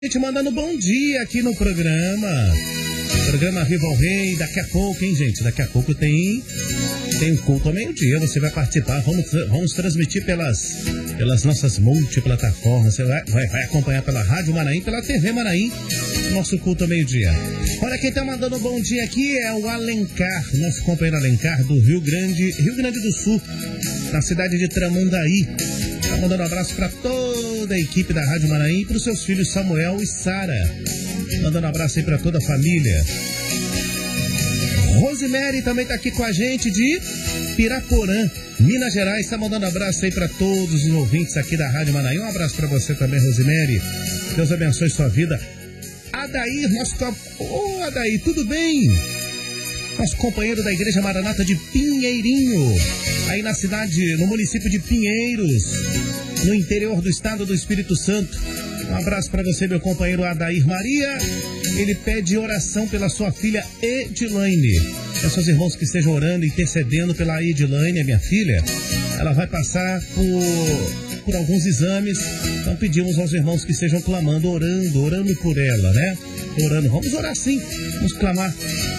Gente mandando bom dia aqui no programa. Programa Viva o Rei. Daqui a pouco, hein, gente? Daqui a pouco tem um culto ao meio-dia. Você vai participar. Vamos transmitir pelas nossas multiplataformas. Você vai acompanhar pela Rádio Manaim, pela TV Manaim, nosso culto ao meio-dia. Olha, quem tá mandando bom dia aqui é o Alencar, nosso companheiro Alencar do Rio Grande do Sul, na cidade de Tramandaí. Tá mandando um abraço para toda a equipe da Rádio Manaim e para os seus filhos Samuel e Sara. Mandando um abraço aí para toda a família. Rosemary também tá aqui com a gente de Piraporã, Minas Gerais. Tá mandando um abraço aí para todos os ouvintes aqui da Rádio Manaim. Um abraço para você também, Rosemary. Deus abençoe sua vida. Adair, Adair, tudo bem? Nosso companheiro da Igreja Maranata de Pinheirinho, aí na cidade, no município de Pinheiros, no interior do estado do Espírito Santo. Um abraço para você, meu companheiro Adair Maria. Ele pede oração pela sua filha Edilaine. Peço aos irmãos que estejam orando, intercedendo pela Edilaine, a minha filha. Ela vai passar por alguns exames. Então pedimos aos irmãos que estejam clamando, orando por ela, né? Orando. Vamos orar sim, vamos clamar.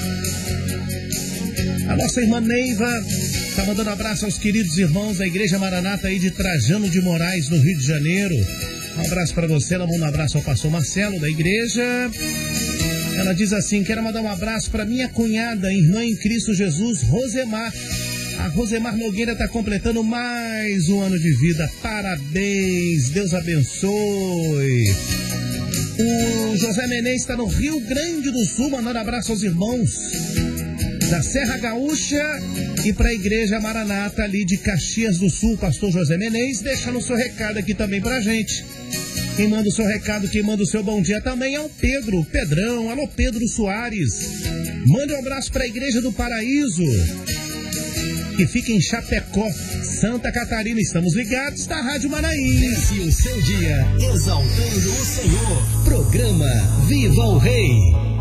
A nossa irmã Neiva está mandando abraço aos queridos irmãos da Igreja Maranata aí de Trajano de Moraes, no Rio de Janeiro. Um abraço para você. Ela manda um abraço ao pastor Marcelo da igreja. Ela diz assim: quero mandar um abraço para minha cunhada, irmã em Cristo Jesus, Rosemar. A Rosemar Nogueira está completando mais um ano de vida. Parabéns, Deus abençoe. O José Menezes está no Rio Grande do Sul, mandando abraço aos irmãos da Serra Gaúcha e para a Igreja Maranata ali de Caxias do Sul. Pastor José Menezes deixando o seu recado aqui também pra gente. Quem manda o seu recado, quem manda o seu bom dia também é o Pedrão. Alô, Pedro Soares. Mande um abraço para a Igreja do Paraíso, que fica em Chapecó, Santa Catarina. Estamos ligados da Rádio Manaim. Comece o seu dia exaltando o Senhor. Programa Viva o Rei.